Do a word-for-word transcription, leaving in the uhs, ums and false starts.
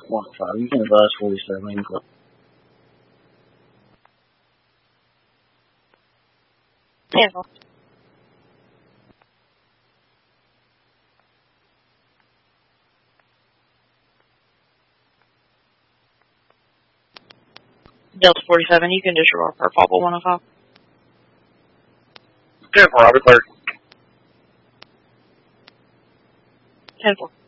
one five. You can advise forty-seven input. ten four. Delta forty-seven, you can disregard per Papa one oh five. ten four, I'll be clear. ten four.